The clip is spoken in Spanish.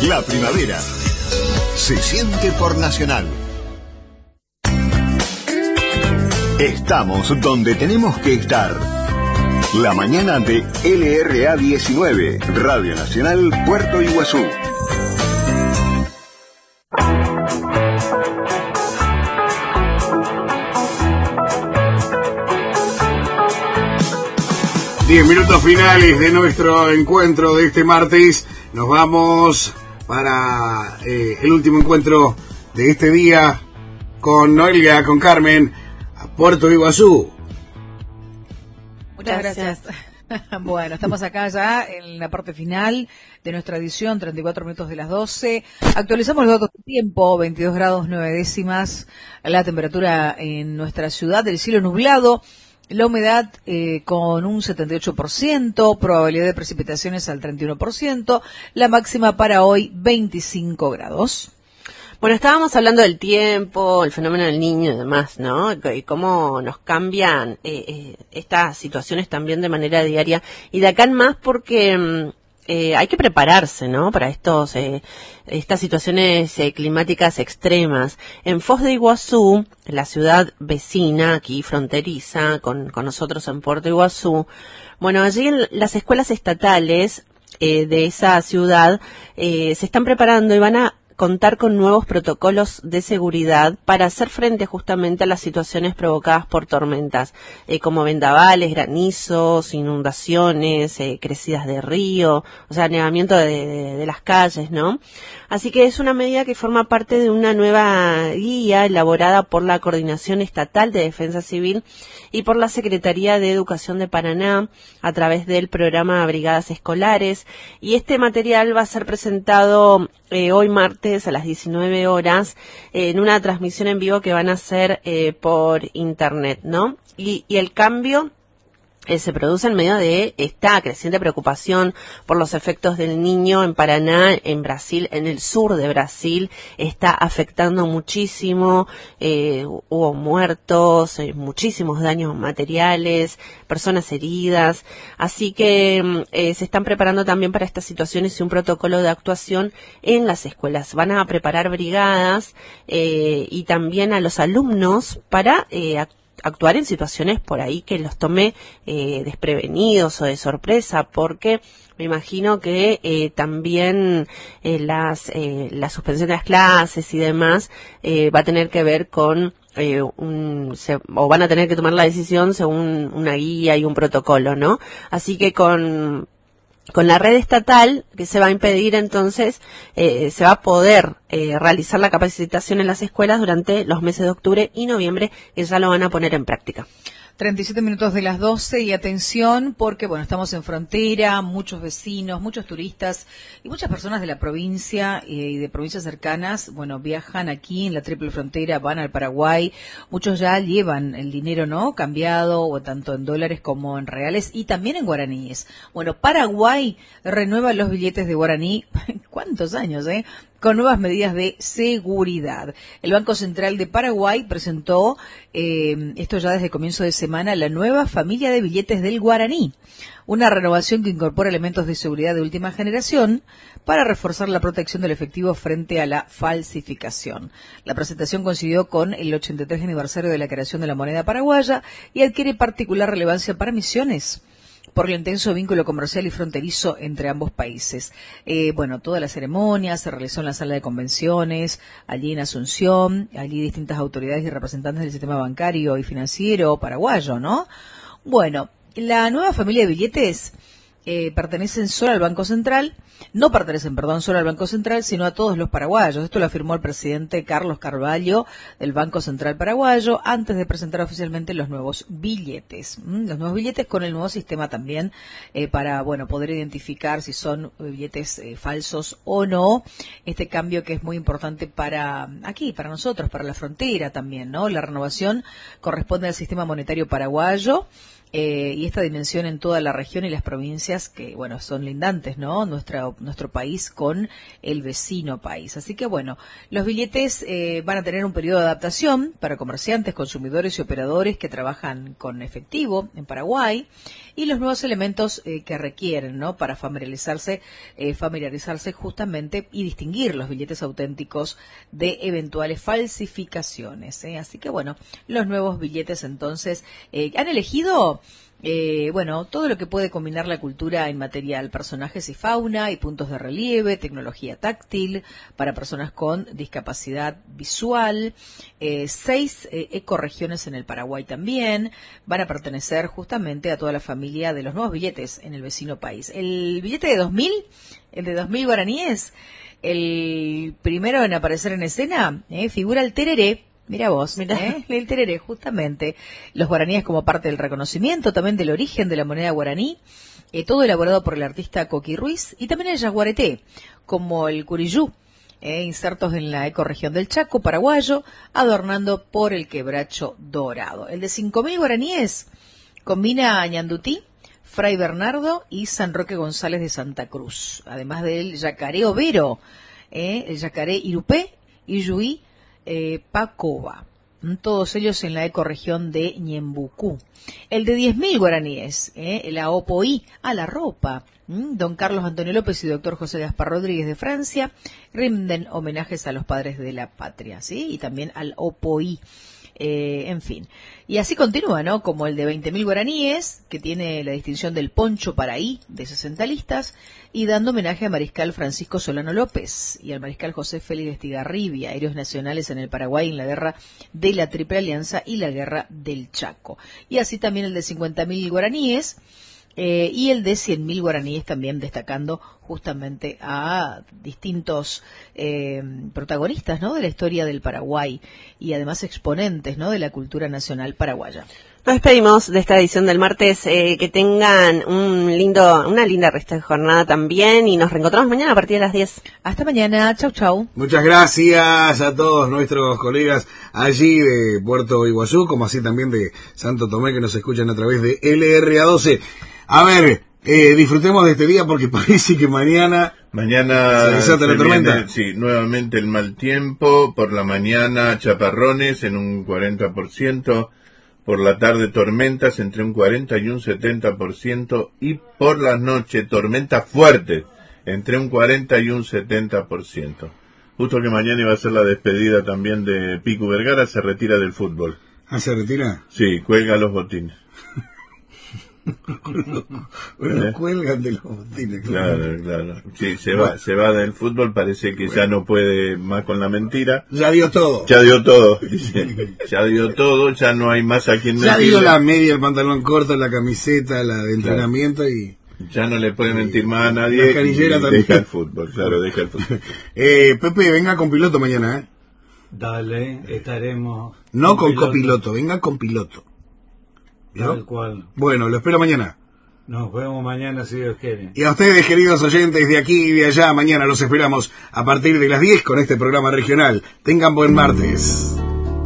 La primavera se siente por Nacional. Estamos donde tenemos que estar. La mañana de LRA 19, Radio Nacional Puerto Iguazú. Diez minutos finales de nuestro encuentro de este martes. Nos vamos para el último encuentro de este día con Noelia, con Carmen, a Puerto Iguazú. Muchas gracias. Bueno, estamos acá ya en la parte final de nuestra edición, 34 minutos de las 12. Actualizamos los datos de tiempo, 22 grados 9 décimas, la temperatura en nuestra ciudad, el cielo nublado, la humedad con un 78%, probabilidad de precipitaciones al 31%, la máxima para hoy 25 grados. Bueno, estábamos hablando del tiempo, el fenómeno del niño y demás, ¿no? Y cómo nos cambian estas situaciones también de manera diaria. Y de acá en más porque hay que prepararse, ¿no? Para estas situaciones climáticas extremas. En Foz de Iguazú, la ciudad vecina, aquí fronteriza con nosotros en Puerto Iguazú, bueno, allí en las escuelas estatales de esa ciudad se están preparando y van a contar con nuevos protocolos de seguridad para hacer frente justamente a las situaciones provocadas por tormentas, como vendavales, granizos, inundaciones, crecidas de río, o sea, anegamiento de las calles, ¿no? Así que es una medida que forma parte de una nueva guía elaborada por la Coordinación Estatal de Defensa Civil y por la Secretaría de Educación de Paraná a través del programa Brigadas Escolares, y este material va a ser presentado hoy martes a las 19 horas en una transmisión en vivo que van a hacer por internet, ¿no? Y el cambio se produce en medio de esta creciente preocupación por los efectos del niño en Paraná, en Brasil, en el sur de Brasil, está afectando muchísimo, hubo muertos, muchísimos daños materiales, personas heridas, así que se están preparando también para estas situaciones y un protocolo de actuación en las escuelas. Van a preparar brigadas y también a los alumnos para actuar en situaciones por ahí que los tome desprevenidos o de sorpresa, porque me imagino que también la suspensión de las clases y demás va a tener que ver con o van a tener que tomar la decisión según una guía y un protocolo, ¿no? Así que con la red estatal que se va a impedir, entonces se va a poder realizar la capacitación en las escuelas durante los meses de octubre y noviembre, que ya lo van a poner en práctica. 37 minutos de las 12 y atención porque, bueno, estamos en frontera, muchos vecinos, muchos turistas y muchas personas de la provincia y de provincias cercanas, bueno, viajan aquí en la triple frontera, van al Paraguay, muchos ya llevan el dinero, ¿no?, cambiado, o tanto en dólares como en reales y también en guaraníes. Bueno, Paraguay renueva los billetes de guaraní, ¿cuántos años, con nuevas medidas de seguridad? El Banco Central de Paraguay presentó, esto ya desde comienzo de semana, la nueva familia de billetes del guaraní, una renovación que incorpora elementos de seguridad de última generación para reforzar la protección del efectivo frente a la falsificación. La presentación coincidió con el 83 aniversario de la creación de la moneda paraguaya y adquiere particular relevancia para Misiones por el intenso vínculo comercial y fronterizo entre ambos países. Bueno, toda la ceremonia se realizó en la sala de convenciones, allí en Asunción, allí distintas autoridades y representantes del sistema bancario y financiero paraguayo, ¿no? Bueno, la nueva familia de billetes pertenecen solo al Banco Central, no pertenecen, solo al Banco Central, sino a todos los paraguayos. Esto lo afirmó el presidente Carlos Carvalho del Banco Central Paraguayo antes de presentar oficialmente los nuevos billetes. Los nuevos billetes con el nuevo sistema también para, bueno, poder identificar si son billetes falsos o no. Este cambio que es muy importante para aquí, para nosotros, para la frontera también, ¿no? La renovación corresponde al sistema monetario paraguayo. y esta dimensión en toda la región y las provincias que, bueno, son lindantes, ¿no? Nuestro país con el vecino país. Así que, bueno, los billetes van a tener un periodo de adaptación para comerciantes, consumidores y operadores que trabajan con efectivo en Paraguay, y los nuevos elementos que requieren, ¿no? Para familiarizarse justamente y distinguir los billetes auténticos de eventuales falsificaciones. Así que, bueno, los nuevos billetes entonces han elegido bueno, todo lo que puede combinar la cultura inmaterial, personajes y fauna y puntos de relieve, tecnología táctil para personas con discapacidad visual, 6 ecorregiones en el Paraguay también, van a pertenecer justamente a toda la familia de los nuevos billetes en el vecino país. El billete de 2000, el de 2000 guaraníes, el primero en aparecer en escena, figura el tereré. Mira vos, el tereré, justamente. Los guaraníes como parte del reconocimiento también del origen de la moneda guaraní, todo elaborado por el artista Coqui Ruiz, y también el yaguareté, como el curiyú, insertos en la ecorregión del Chaco paraguayo, adornando por el quebracho dorado. El de 5000 guaraníes combina a Ñandutí, Fray Bernardo y San Roque González de Santa Cruz, además del yacaré overo, el yacaré irupé y yuí, Pacoba, todos ellos en la ecorregión de Ñembucú. El de 10.000 guaraníes, la Opoí, a la ropa, don Carlos Antonio López y doctor José Gaspar Rodríguez de Francia rinden homenajes a los padres de la patria, ¿sí? Y también al Opoí. En fin, y así continúa, ¿no? Como el de 20.000 guaraníes, que tiene la distinción del Poncho Paraí, de 60 listas, y dando homenaje a Mariscal Francisco Solano López y al Mariscal José Félix de Estigarribia, héroes nacionales en el Paraguay en la guerra de la Triple Alianza y la guerra del Chaco. Y así también el de 50.000 guaraníes, y el de 100.000 guaraníes también, destacando justamente a distintos protagonistas, ¿no? De la historia del Paraguay y además exponentes, ¿no? De la cultura nacional paraguaya. Nos despedimos de esta edición del martes, que tengan una linda resto de jornada también, y nos reencontramos mañana a partir de las 10. Hasta mañana, chau chau. Muchas gracias a todos nuestros colegas allí de Puerto Iguazú, como así también de Santo Tomé, que nos escuchan a través de LRA12. A ver, disfrutemos de este día porque parece que mañana se desata la tormenta. Viene, sí, nuevamente el mal tiempo. Por la mañana chaparrones en un 40%. Por la tarde tormentas entre un 40 y un 70%. Y por la noche tormentas fuertes entre un 40 y un 70%. Justo que mañana iba a ser la despedida también de Picu Vergara, se retira del fútbol. ¿Ah, se retira? Sí, cuelga los botines. Bueno, cuelgan de los botines. Claro. Sí, se va del fútbol, parece que ya no puede más con la mentira. Ya dio todo. Dice. Ya dio todo, ya no hay más a quien mentir. Ya dio la media, el pantalón corto, la camiseta, la de entrenamiento y... Ya no le puede mentir más a nadie. La canillera también. Deja el fútbol, deja el fútbol. Pepe, venga con piloto mañana, Dale, estaremos... No con copiloto, venga con piloto. ¿No? Tal cual. Bueno, lo espero mañana. Nos vemos mañana si Dios quiere. Y a ustedes, queridos oyentes, de aquí y de allá, mañana los esperamos a partir de las 10 con este programa regional. Tengan buen martes.